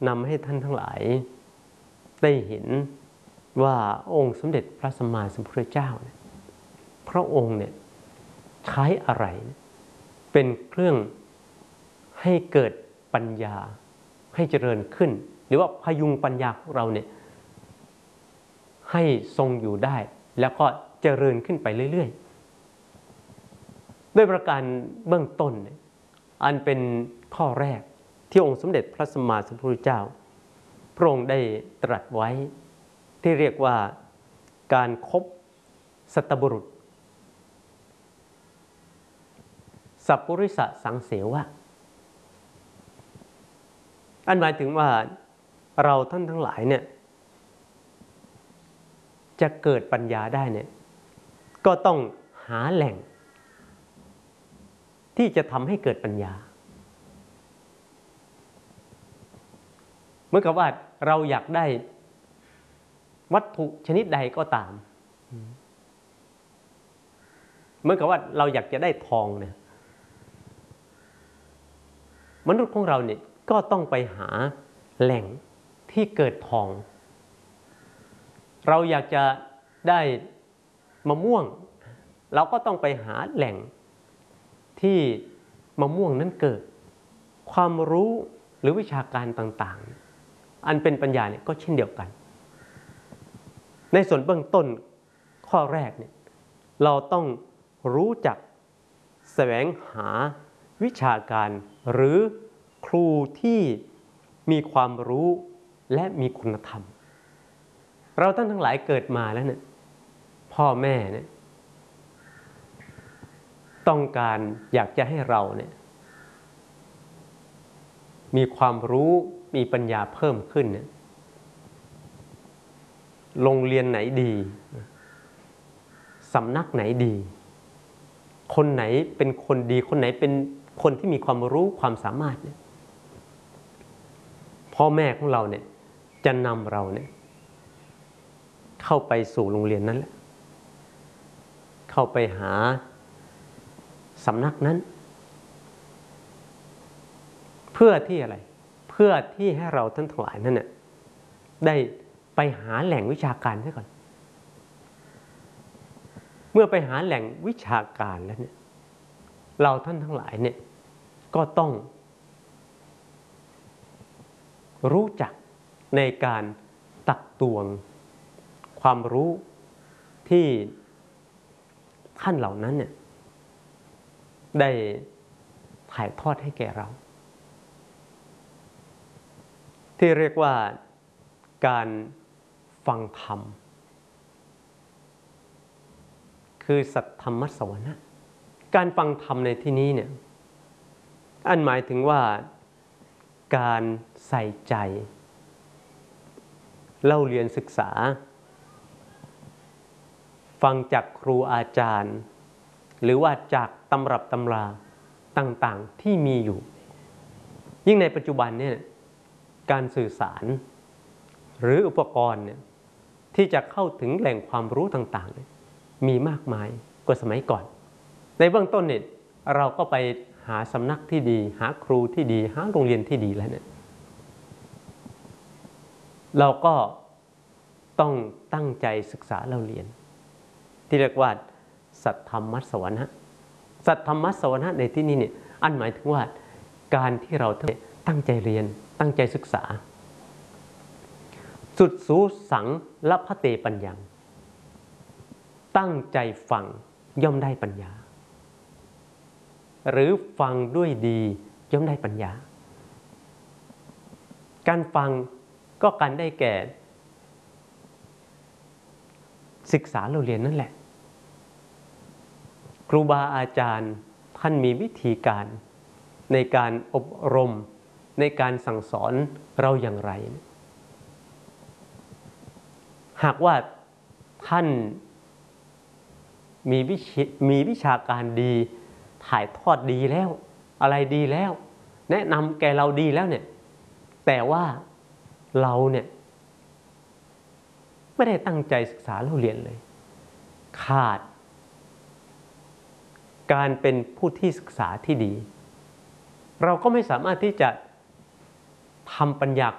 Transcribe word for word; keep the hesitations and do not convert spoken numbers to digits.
นำให้ท่านทั้งหลายได้เห็นว่าองค์สมเด็จพระสัมมาสัมพุทธเจ้าเนี่ยพระองค์เนี่ยใช้อะไรเป็นเครื่องให้เกิดปัญญาให้เจริญขึ้นหรือว่าพยุงปัญญาของเราเนี่ยให้ทรงอยู่ได้แล้วก็เจริญขึ้นไปเรื่อยๆด้วยประการเบื้องต้นเนี่ยอันเป็นข้อแรกที่องค์สมเด็จพระสัมมาสัมพุทธเจ้าพระองค์ได้ตรัสไว้ที่เรียกว่าการคบสัตบุรุษสัพพุริสสังเสวะอันหมายถึงว่าเราท่านทั้งหลายเนี่ยจะเกิดปัญญาได้เนี่ยก็ต้องหาแหล่งที่จะทำให้เกิดปัญญาเหมือนกับว่าเราอยากได้วัตถุชนิดใดก็ตามเหมือนกับว่าเราอยากจะได้ทองเนี่ยมนุษย์ของเราเนี่ยก็ต้องไปหาแหล่งที่เกิดทองเราอยากจะได้มะม่วงเราก็ต้องไปหาแหล่งที่มะม่วงนั้นเกิดความรู้หรือวิชาการต่างๆอันเป็นปัญญาเนี่ยก็เช่นเดียวกันในส่วนเบื้องต้นข้อแรกเนี่ยเราต้องรู้จักแสวงหาวิชาการหรือครูที่มีความรู้และมีคุณธรรมเราท่านทั้งหลายเกิดมาแล้วเนี่ยพ่อแม่เนี่ยต้องการอยากจะให้เราเนี่ยมีความรู้มีปัญญาเพิ่มขึ้นเนี่ยโรงเรียนไหนดีสำนักไหนดีคนไหนเป็นคนดีคนไหนเป็นคนที่มีความรู้ความสามารถเนี่ยพ่อแม่ของเราเนี่ยจะนำเราเนี่ยเข้าไปสู่โรงเรียนนั้นแหละเข้าไปหาสำนักนั้นเพื่อที่อะไรเพื่อที่ให้เราท่านทั้งหลายนั่นเนี่ยได้ไปหาแหล่งวิชาการซะก่อนเมื่อไปหาแหล่งวิชาการแล้วเนี่ยเราท่านทั้งหลายเนี่ยก็ต้องรู้จักในการตักตวงความรู้ที่ท่านเหล่านั้นเนี่ยได้ถ่ายทอดให้แก่เราที่เรียกว่าการฟังธรรมคือสัทธรรมสวนะการฟังธรรมในที่นี้เนี่ยอันหมายถึงว่าการใส่ใจเล่าเรียนศึกษาฟังจากครูอาจารย์หรือว่าจากตำรับตำราต่างๆที่มีอยู่ยิ่งในปัจจุบันเนี่ยการสื่อสารหรืออุปกรณ์เนี่ยที่จะเข้าถึงแหล่งความรู้ต่างๆมีมากมายกว่าสมัยก่อนในเบื้องต้นเนี่ยเราก็ไปหาสำนักที่ดีหาครูที่ดีหาโรงเรียนที่ดีแล้วเนี่ยเราก็ต้องตั้งใจศึกษาเราเรียนที่เรียกว่าสัทธรรมสวนะสัทธรรมสวนะในที่นี้เนี่ยอันหมายถึงว่าการที่เราตั้งใจเรียนตั้งใจศึกษาสุดสูสังละพะเตปัญญังตั้งใจฟังย่อมได้ปัญญาหรือฟังด้วยดีย่อมได้ปัญญาการฟังก็การได้แก่ศึกษาเราเรียนนั่นแหละครูบาอาจารย์ท่านมีวิธีการในการอบรมในการสั่งสอนเราอย่างไรหากว่าท่านมีวิชมีวิชาการดีถ่ายทอดดีแล้วอะไรดีแล้วแนะนำแก่เราดีแล้วเนี่ยแต่ว่าเราเนี่ยไม่ได้ตั้งใจศึกษาเราเรียนเลยขาดการเป็นผู้ที่ศึกษาที่ดีเราก็ไม่สามารถที่จะทำปัญญา